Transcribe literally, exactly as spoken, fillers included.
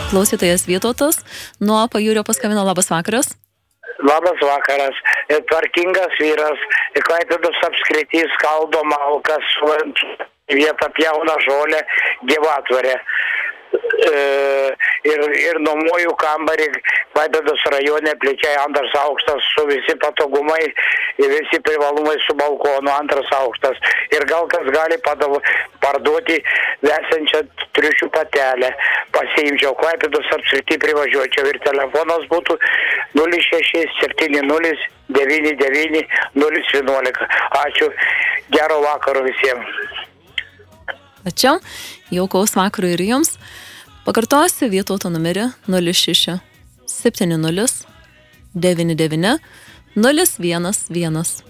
Klausytojas Vytautas nuo Pajūrio paskambino. Labas vakaras. Labas vakaras. Ir tvarkingas vyras. Ir Klaipėdos apskritys skaldo malkas, vietą pjauna žolę, Gyvatvorė. E, ir, ir nuomoju kambarį Klaipėdos rajone, pličiai antras aukštas, su visi patogumai ir visi privalumai su balkonu, antras aukštas. Ir gal kas gali padav, parduoti vesančią triušių patelę. Pasiimčiau Klaipėdos apskritį, privažiuočiau ir telefonas būtų nulis šeši septyni nulis devyni devyni nulis vienuolika. Ačiū. Gero vakaro visiems. Ačiū. Jaukaus vakaro ir jums. Pakartosiu Vytauto numerį nulis šeši septyni nulis devyni devyni nulis vienas vienas.